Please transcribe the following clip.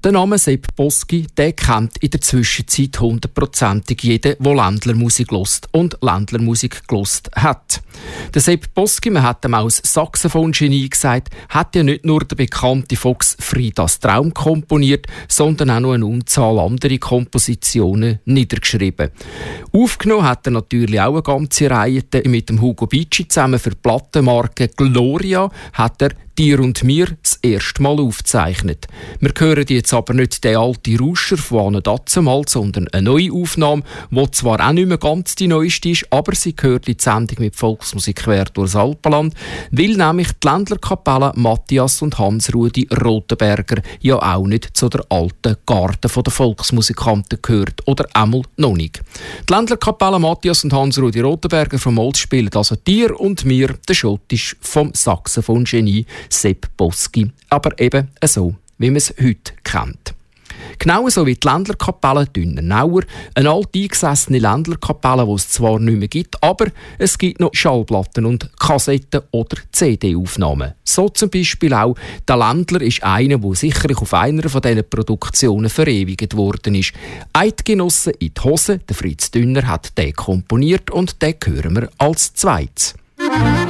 Der Name Sepp Bosky, der kennt in der Zwischenzeit 100%ig jeden, der Ländlermusik hört und Ländlermusik gehört hat. Der Sepp Bosky, man hat ihm auch das Saxophon-Genie gesagt, hat ja nicht nur der bekannte Fox Friedas Traum komponiert, sondern auch noch eine Unzahl andere Kompositionen niedergeschrieben. Aufgenommen hat er natürlich auch eine ganze Reihe mit dem Hugo Bicci zusammen für die Plattenmarke Gloria hat er «Dir und mir» das erste Mal aufgezeichnet. Wir hören jetzt aber nicht den alten Rauscher von dazumal, sondern eine neue Aufnahme, die zwar auch nicht mehr ganz die neueste ist, aber sie gehört in die Sendung mit Volksmusik quer durchs Alpenland, weil nämlich die Ländlerkapelle Matthias und Hans-Rudi Rotenberger ja auch nicht zu der alten Garde der Volksmusikanten gehört oder einmal noch nicht. Die Ländlerkapelle Matthias und Hans-Rudi Rotenberger vom Molz spielen also «Dir und mir», der Schottisch vom Saxophon-Genie Sepp Bosky, aber eben so, wie man es heute kennt. Genauso wie die Ländlerkapelle Dünernauer, eine alte eingesessene Ländlerkapelle, die es zwar nicht mehr gibt, aber es gibt noch Schallplatten und Kassetten oder CD-Aufnahmen. So zum Beispiel auch «Der Ländler» ist einer, der sicherlich auf einer von diesen Produktionen verewigt worden ist. «Eidgenossen in die Hose», der Fritz Dünner hat den komponiert und den hören wir als zweites.